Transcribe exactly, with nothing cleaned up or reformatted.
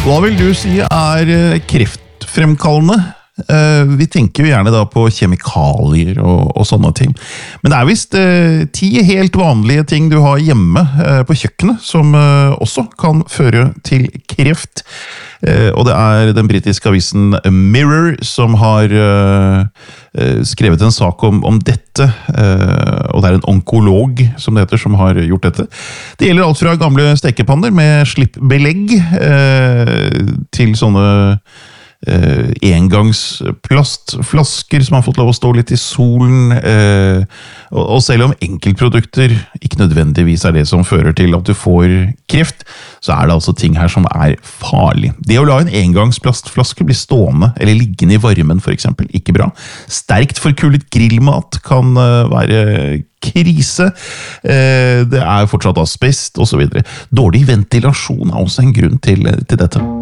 Hva vil du si er eh, kreftfremkallende? Eh, vi tenker jo gjerne da på kjemikalier og, og sånne ting. Men det er vist eh, ti helt vanlige ting du har hjemme eh, på kjøkkenet, som eh, også kan føre til kreft. Eh, og det er den britiske avisen Mirror som har eh, skrevet en sak om, om dette, eh, og det er en onkolog som det heter, som har gjort dette. Det gjelder alt fra gamle stekepanner med slippbelegg eh, til sånne Uh, engangsplastflasker som har fått lov å stå litt i solen, uh, og, og selv om enkeltprodukter ikke nødvendigvis er det som fører til at du får kreft, så er det altså ting her som er farlig. Det å la en engangsplastflaske bli stående eller liggende i varmen for eksempel, ikke bra. Sterkt forkulet grillmat kan uh, være krise, uh, det er fortsatt asbest og så videre. Dårlig ventilasjon er også en grunn til, til dette.